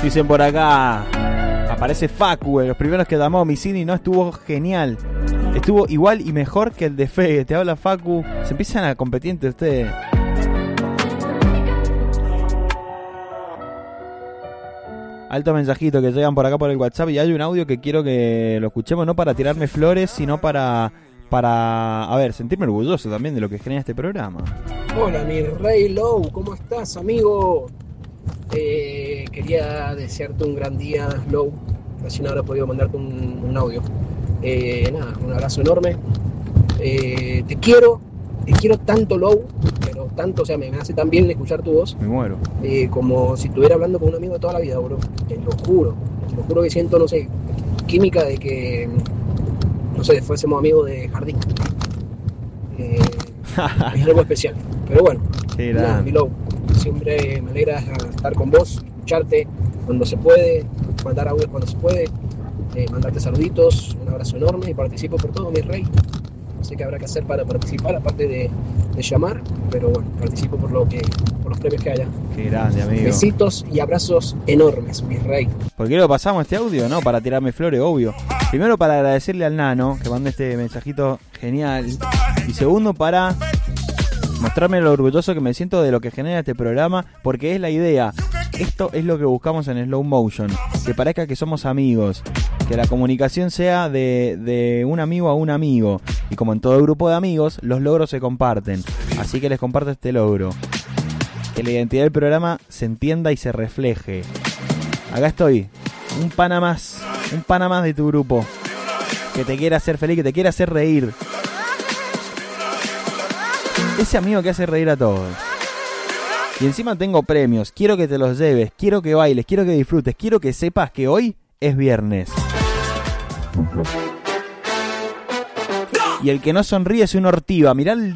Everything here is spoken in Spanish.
Dicen por acá, aparece Facu, los primeros que llamó Micini, no estuvo genial. Estuvo igual y mejor que el de Fe. Te habla Facu. Se empiezan a competir entre ustedes. Alto mensajito que llegan por acá por el WhatsApp. Y hay un audio que quiero que lo escuchemos, no para tirarme flores, sino para a ver, sentirme orgulloso también de lo que genera este programa. Hola, mi rey Low, ¿cómo estás, amigo? Quería desearte un gran día, Low. Recién ahora he podido mandarte un audio. Nada, un abrazo enorme. Te quiero tanto, Low, pero tanto, o sea, me hace tan bien escuchar tu voz. Me muero. Como si estuviera hablando con un amigo de toda la vida, bro. Te lo juro que siento, no sé, química de que, no sé, fuésemos amigos de jardín. Es algo especial. Pero bueno, nada, mi Low, siempre me alegra estar con vos, escucharte cuando se puede, mandar audios cuando se puede, mandarte saluditos, un abrazo enorme y participo por todo, mi rey. No sé qué habrá que hacer para participar, aparte de llamar, pero bueno, participo por los premios que haya. Qué grande, amigo. Besitos y abrazos enormes, mi rey. ¿Por qué lo pasamos este audio? No, para tirarme flores, obvio. Primero para agradecerle al Nano, que mandó este mensajito genial. Y segundo para mostrarme lo orgulloso que me siento de lo que genera este programa, porque es la idea. Esto es lo que buscamos en Slow Motion, que parezca que somos amigos, que la comunicación sea de un amigo a un amigo, y como en todo grupo de amigos, los logros se comparten, así que les comparto este logro, que la identidad del programa se entienda y se refleje. Acá estoy, un pana más de tu grupo, que te quiera hacer feliz, que te quiera hacer reír, ese amigo que hace reír a todos. Y encima tengo premios, quiero que te los lleves, quiero que bailes, quiero que disfrutes, quiero que sepas que hoy es viernes. Y el que no sonríe es una ortiva, mirá el